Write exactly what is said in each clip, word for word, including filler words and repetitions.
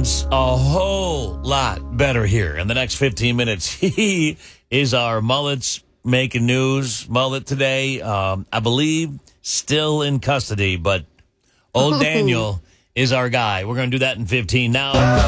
sounds a whole lot better here in the next fifteen minutes. He is our Mullets making news. Mullet today, um, I believe, still in custody, but old Daniel is our guy. We're going to do that in fifteen. Now,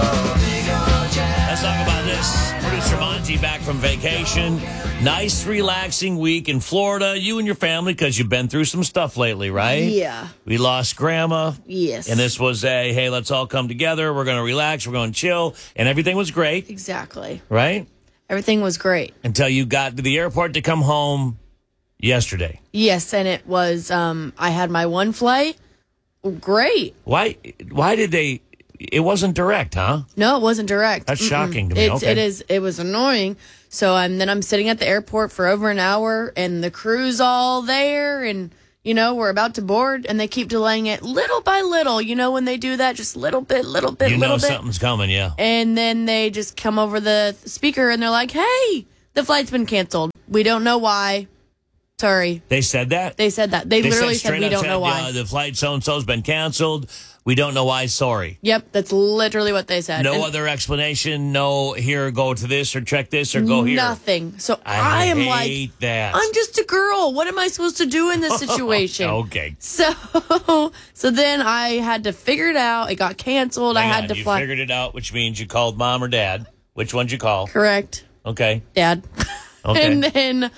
let's talk about this. Producer Monty back from vacation. Nice, relaxing week in Florida. You and your family, because you've been through some stuff lately, right? Yeah. We lost Grandma. Yes. And this was a, hey, let's all come together. We're going to relax. We're going to chill. And everything was great. Exactly. Right? Everything was great. Until you got to the airport to come home yesterday. Yes, and it was, um, I had my one flight. Great. Why Why did they, it wasn't direct, huh? No, it wasn't direct. That's Mm-mm. shocking to me. It's, Okay. It is. It was annoying. So I'm then I'm sitting at the airport for over an hour, and the crew's all there, and you know we're about to board, and they keep delaying it little by little. You know when they do that, just little bit, little bit, You know little bit, something's coming, yeah. and then they just come over the speaker, and they're like, "Hey, the flight's been canceled. We don't know why. Sorry." They said that? They said that. They, They literally said said, "We straight up don't said, know why." Uh, the flight so-and-so's been canceled. We don't know why. Sorry. Yep, that's literally what they said. No And other explanation. No, here, go to this or check this or go here. nothing. So I, I, am hate like, that. I'm just a girl. What am I supposed to do in this situation? Okay. So, so then I had to figure it out. It got canceled. I Hang had on, to you fly. figured it out, which means you called mom or dad. Which one'd you call? Correct, Okay. Dad. Okay. And then,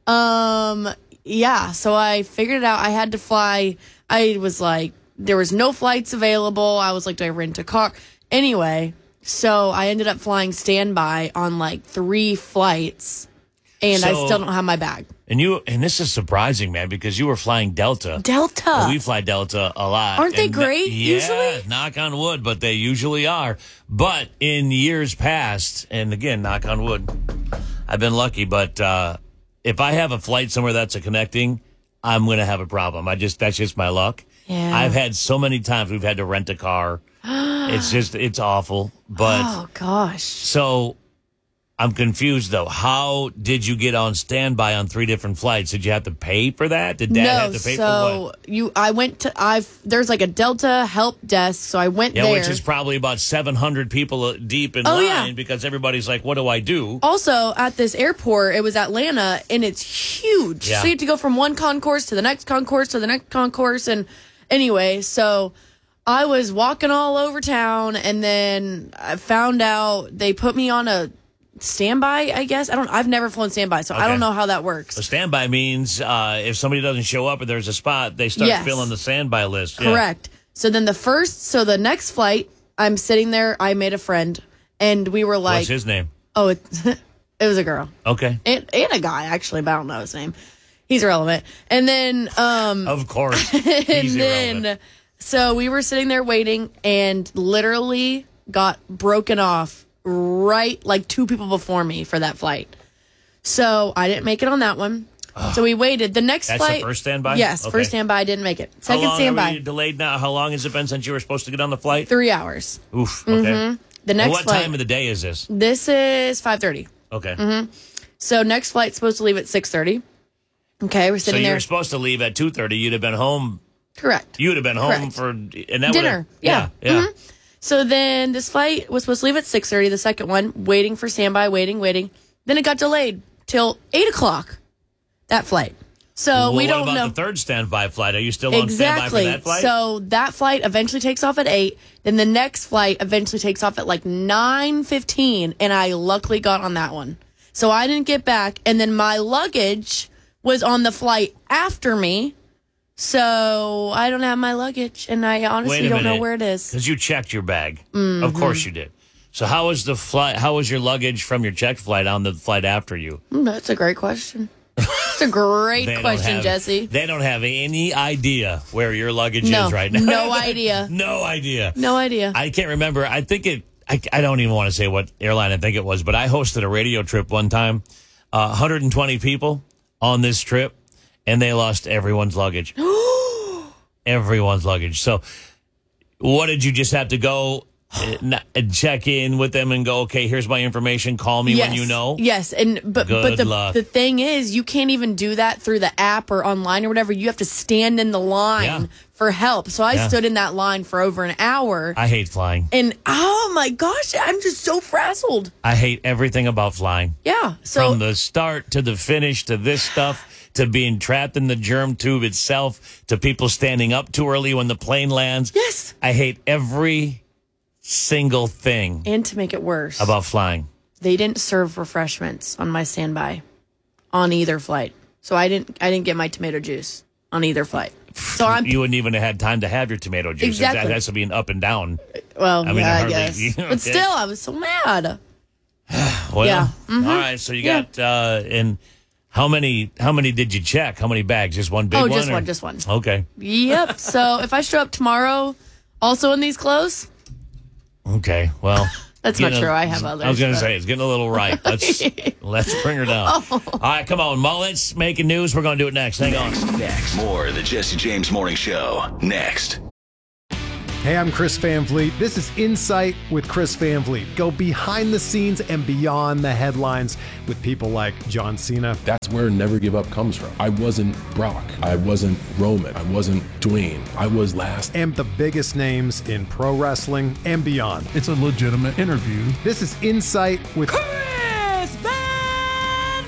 um, yeah. So I figured it out. I had to fly. I was like, there was no flights available. I was like, do I rent a car? Anyway, so I ended up flying standby on like three flights, and I So- still don't have my bag. And you, and this is surprising, man, because you were flying Delta. Delta. Well, we fly Delta a lot. Aren't they And, great, Yeah, usually? knock on wood, but they usually are. But in years past, and again, knock on wood, I've been lucky, but uh, if I have a flight somewhere that's a connecting, I'm going to have a problem. I just, that's just my luck. Yeah. I've had so many times we've had to rent a car. It's just, it's awful. But Oh gosh. so I'm confused though. How did you get on standby on three different flights? Did you have to pay for that? Did dad No, have to pay for so what? you I went to I've there's like a Delta help desk, so I went Yeah, there. which is probably about seven hundred people deep in Oh, line yeah. because everybody's like, what do I do? Also at this airport, it was Atlanta, and it's huge. Yeah. So you have to go from one concourse to the next concourse to the next concourse, and anyway, so I was walking all over town, and then I found out they put me on a standby, I guess. I don't I've never flown standby, so I Okay. don't know how that works. A standby means uh, if somebody doesn't show up or there's a spot, they start Yes. filling the standby list. Yeah. Correct. So then the first, so the next flight, I'm sitting there. I made a friend, and we were like, What's his name? "Oh, it, it was a girl Okay. and, and a guy actually, but I don't know his name. He's irrelevant." And then, um, Of course. and He's then, irrelevant. so we were sitting there waiting, and literally got broken off right like two people before me for that flight. So I didn't make it on that one. So we waited. The next That's the flight, first standby? Yes, Okay. first standby. I didn't make it. How Second long standby, are we delayed now? How long has it been since you were supposed to get on the flight? three hours. Oof. Okay. The And next what flight. time of the day is this? This is five thirty. Okay. So next flight's supposed to leave at six thirty. Okay, we're So sitting you there. were supposed to leave at two thirty. You'd have been home. Correct. You would have been home Correct. for and that Dinner. would've- Yeah. Yeah. Yeah. Mhm. So then this flight was supposed to leave at six thirty, the second one, waiting for standby, waiting, waiting. Then it got delayed till eight o'clock, that flight. So Well, we what don't about know. the third standby flight? Are you still on standby Exactly. for that flight? So that flight eventually takes off at eight. Then the next flight eventually takes off at like nine fifteen, and I luckily got on that one. So I didn't get back, and then my luggage was on the flight after me. So I don't have my luggage, and I honestly Wait a don't know minute. where it is. Because you checked your bag. Mm-hmm. Of course you did. So how was the flight? How was your luggage from your checked flight on the flight after you? Mm, That's a great question. That's a great They don't question, have- Jesse. They don't have any idea where your luggage No, is right now. no idea. No idea. No idea. I can't remember. I think it, I, I don't even want to say what airline I think it was, but I hosted a radio trip one time, uh, one hundred twenty people on this trip, and they lost everyone's luggage. Everyone's luggage. So what did you just have to go uh, n- check in with them and go, okay, here's my information. Call me yes. when you know. Yes, and but Good but the luck. the thing is, you can't even do that through the app or online or whatever. You have to stand in the line Yeah. for help. So I Yeah. stood in that line for over an hour. I hate flying. And oh my gosh, I'm just so frazzled. I hate everything about flying. Yeah. So From the start to the finish to this stuff to being trapped in the germ tube itself to people standing up too early when the plane lands. yes. I hate every single thing And to make it worse, about flying. they didn't serve refreshments on my standby on either flight. So I didn't I didn't get my tomato juice on either flight. So I'm You wouldn't even have had time to have your tomato juice. Exactly. That has to be an up and down. well, I mean, yeah, I hardly- guess. you know, But still, I was so mad. Well, Yeah. Mhm. all right. So you Yeah. got uh, and how many? How many did you check? How many bags? Just one big Oh, one? just or- one, just one. Okay. Yep. So if I show up tomorrow, also in these clothes, Okay. Well, That's not getting a- true. I have others, I was going to but- say it's getting a little ripe. Let's let's bring her down. Oh. All right, come on, mullets making news. We're going to do it next. Hang on. Next, more of the Jesse James Morning Show. Next. Hey, I'm Chris Van Vliet. This is Insight with Chris Van Vliet. Go behind the scenes and beyond the headlines with people like John Cena. That's where Never Give Up comes from. I wasn't Brock. I wasn't Roman. I wasn't Dwayne. I was last. And the biggest names in pro wrestling and beyond. It's a legitimate interview. This is Insight with Chris Van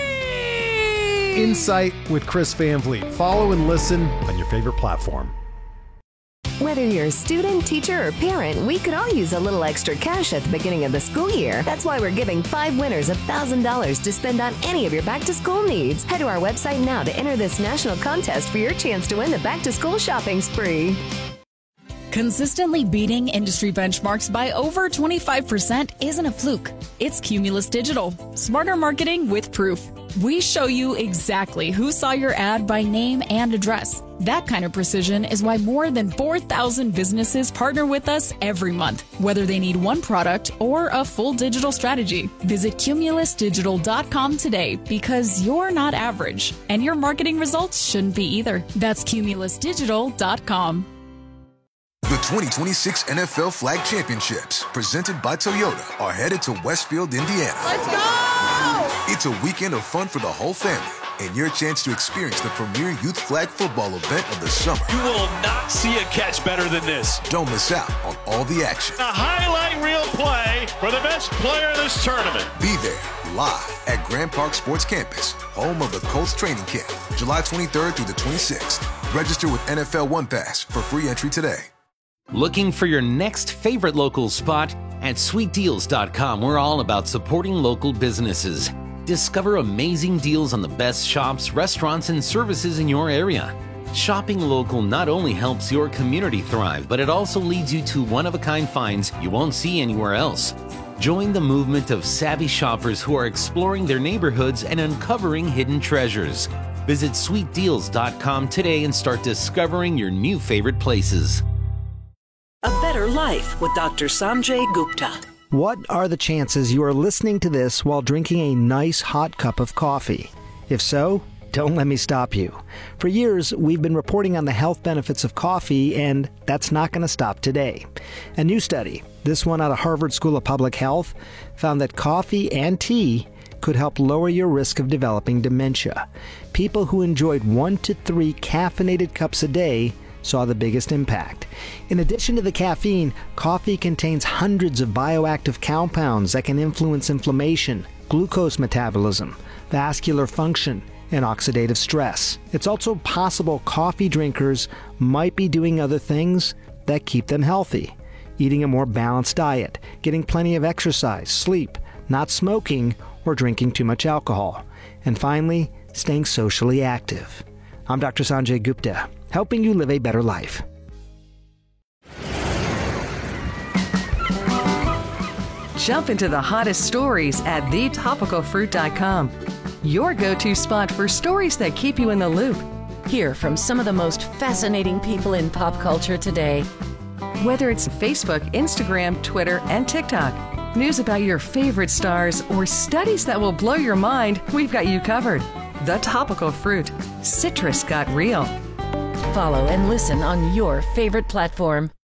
Vliet! Insight with Chris Van Vliet. Follow and listen on your favorite platform. Whether you're a student, teacher, or parent, we could all use a little extra cash at the beginning of the school year. That's why we're giving five winners one thousand dollars to spend on any of your back-to-school needs. Head to our website now to enter this national contest for your chance to win the back-to-school shopping spree. Consistently beating industry benchmarks by over twenty-five percent isn't a fluke. It's Cumulus Digital. Smarter marketing with proof. We show you exactly who saw your ad by name and address. That kind of precision is why more than four thousand businesses partner with us every month, whether they need one product or a full digital strategy. Visit cumulus digital dot com today because you're not average, and your marketing results shouldn't be either. That's cumulus digital dot com. The twenty twenty-six N F L Flag Championships, presented by Toyota, are headed to Westfield, Indiana. Let's go! It's a weekend of fun for the whole family and your chance to experience the premier youth flag football event of the summer. You will not see a catch better than this. Don't miss out on all the action. A highlight reel play for the best player in this tournament. Be there live at Grand Park Sports Campus, home of the Colts training camp, July twenty-third through the twenty-sixth. Register with N F L One Pass for free entry today. Looking for your next favorite local spot? At sweet deals dot com, we're all about supporting local businesses. Discover amazing deals on the best shops, restaurants, and services in your area. Shopping local not only helps your community thrive, but it also leads you to one-of-a-kind finds you won't see anywhere else. Join the movement of savvy shoppers who are exploring their neighborhoods and uncovering hidden treasures. Visit sweet deals dot com today and start discovering your new favorite places. A Better Life with Doctor Sanjay Gupta. What are the chances you are listening to this while drinking a nice hot cup of coffee? If so, don't let me stop you. For years, we've been reporting on the health benefits of coffee, and that's not going to stop today. A new study, this one out of Harvard School of Public Health, found that coffee and tea could help lower your risk of developing dementia. People who enjoyed one to three caffeinated cups a day saw the biggest impact. In addition to the caffeine, coffee contains hundreds of bioactive compounds that can influence inflammation, glucose metabolism, vascular function, and oxidative stress. It's also possible coffee drinkers might be doing other things that keep them healthy. Eating a more balanced diet, getting plenty of exercise, sleep, not smoking, or drinking too much alcohol. And finally, staying socially active. I'm Doctor Sanjay Gupta, helping you live a better life. Jump into the hottest stories at the topical fruit dot com. Your go-to spot for stories that keep you in the loop. Hear from some of the most fascinating people in pop culture today. Whether it's Facebook, Instagram, Twitter, and TikTok, news about your favorite stars, or studies that will blow your mind, we've got you covered. The Topical Fruit. Citrus got real. Follow and listen on your favorite platform.